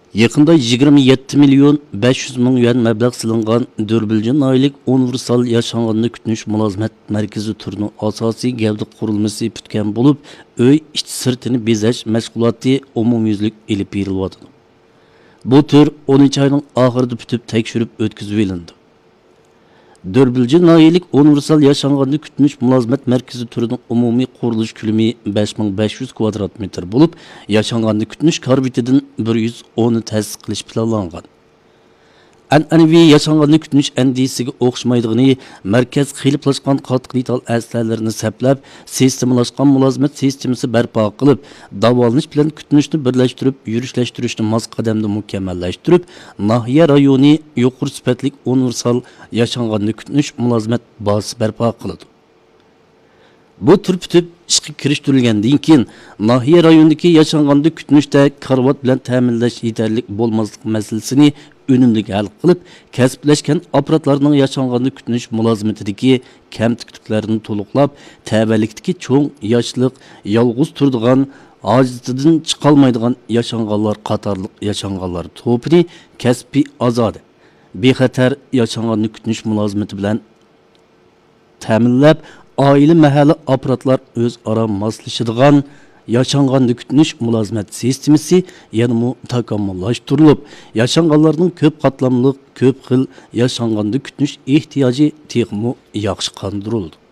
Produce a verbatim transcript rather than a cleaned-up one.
Yaqında yigirma yetti million besh yuz ming yuan mablag' silingan Dörbülcün oylik universal yaşanganını kütünüş mülazmet merkezi türünün asosiy gavda qurilmasi putgan bo'lib, uy ichki sirtini bezash mashg'uloti umumyuzlik elib berilyapti. Bu tür o'ninchi oyning oxirida putib tekshirib o'tkazib olindi. Dörbülcün oylik universal yaşanganını kütünüş mülazmet merkezi türünün umumiy qurilish ko'lami besh ming besh yuz kvadrat metr bo'lib, yaşanganını kütünüş karbitidan bir yuz o'n ta'sis qilish planlangan. An'anaviy yaşanganını kütünüş endisiga o'xshamaydigini markaz qiyliplashgan qattiq detal aslarlarini saplab, sistemalashgan mülazmet sistemasi barpo qilib, davolanish bilan kütünüşni birlashtirib, yurishlashtirishni mos qadamda mukammallashtirib, nahiya rayoni yuqori sifatli universal yaşanganını kütünüş mülazmet bazasi barpo qiladi. Bu tür pütüp ishga kirishtirilgandan keyin nahiya rayonidagi yaşanganını kütünüşdə karvat bilan ta'minlash yetarli bo'lmaslik masalasini önümlük hal qilib, kasblashgan apparatlarning yaşanganını kütünüş mülazmetidagi kamtikliklarni to'liqlab, tavallikdagi cho'ng yoshliq, yolg'iz turadigan, ojizidan chiqolmaydigan yaşanganlar qatorliq yaşanganlar to'pini kasbiy ozodi, bexatar yaşanganını kütünüş mülazmeti bilan ta'minlab, oila mahalla apparatlar o'zaro moslashadigan yaşanganını kütünüş mülazmet sistemasi yanımı takomillashtirilib, yaşanganlarning ko'p qatlamli, ko'p xil yaşanganını kütünüş ehtiyacı texmo yaxshi qondirildi.